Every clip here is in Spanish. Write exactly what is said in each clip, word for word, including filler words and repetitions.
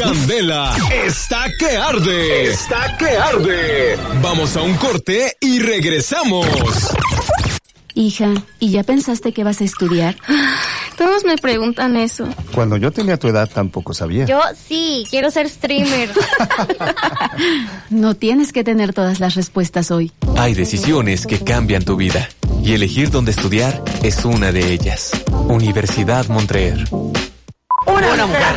Candela está que arde. Está que arde. Vamos a un corte y regresamos. Hija, ¿y ya pensaste que vas a estudiar? Todos me preguntan eso. Cuando yo tenía tu edad tampoco sabía. Yo sí, quiero ser streamer. No tienes que tener todas las respuestas hoy. Hay decisiones que cambian tu vida y elegir dónde estudiar es una de ellas. Universidad Montreal. Una, Una mujer.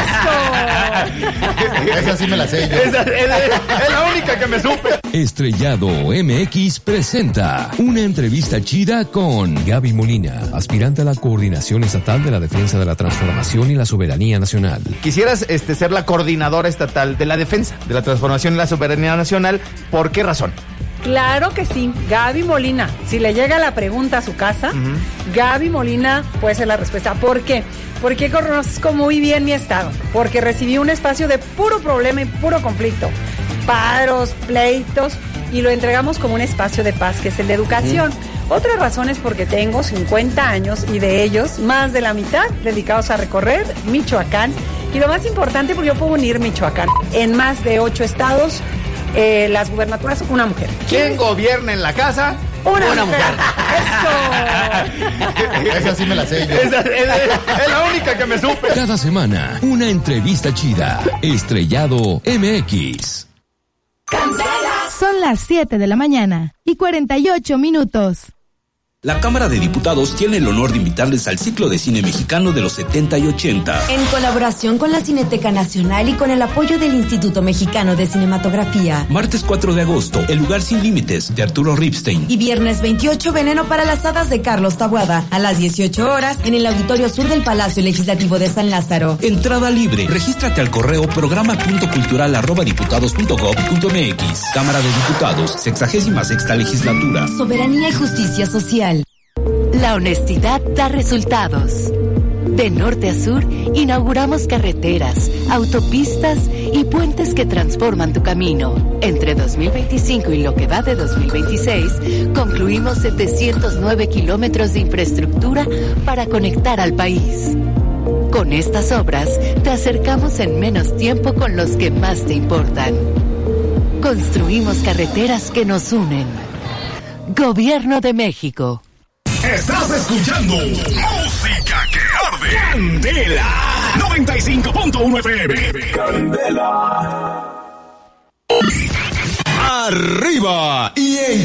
¡Eso! Esa sí me la sé yo. Esa, es, es la única que me supe. Estrellado M X presenta una entrevista chida con Gaby Molina, aspirante a la Coordinación Estatal de la Defensa de la Transformación y la Soberanía Nacional. Quisieras este, ser la coordinadora estatal de la defensa, de la transformación y la soberanía nacional. ¿Por qué razón? Claro que sí, Gaby Molina. Si le llega la pregunta a su casa, uh-huh. Gaby Molina puede ser la respuesta. ¿Por qué? Porque conozco muy bien mi estado. Porque recibí un espacio de puro problema y puro conflicto. Paros, pleitos, y lo entregamos como un espacio de paz, que es el de educación. Uh-huh. Otra razón es porque tengo cincuenta años y de ellos más de la mitad dedicados a recorrer Michoacán. Y lo más importante, porque yo puedo unir Michoacán en más de ocho estados. Eh, las gubernaturas, una mujer. ¿Quién gobierna en la casa? Una, una mujer. mujer. Eso. Esa sí me la sé yo. Esa, es, es la única que me supe. Cada semana, una entrevista chida. Estrellado M X. Son las siete de la mañana y cuarenta y ocho minutos. La Cámara de Diputados tiene el honor de invitarles al ciclo de cine mexicano de los setenta y ochenta. En colaboración con la Cineteca Nacional y con el apoyo del Instituto Mexicano de Cinematografía. Martes cuatro de agosto, El lugar sin límites, de Arturo Ripstein. Y viernes veintiocho, Veneno para las hadas, de Carlos Taboada. A las dieciocho horas, en el Auditorio Sur del Palacio Legislativo de San Lázaro. Entrada libre. Regístrate al correo programa punto cultural arroba diputados punto gob punto mx. Cámara de Diputados, sexagésima sexta legislatura. Soberanía y justicia social. La honestidad da resultados. De norte a sur, inauguramos carreteras, autopistas y puentes que transforman tu camino. Entre dos mil veinticinco y lo que va de dos mil veintiséis, concluimos setecientos nueve kilómetros de infraestructura para conectar al país. Con estas obras, te acercamos en menos tiempo con los que más te importan. Construimos carreteras que nos unen. Gobierno de México. Estás escuchando Música que Arde. Candela noventa y cinco punto uno F M. Candela. Arriba y en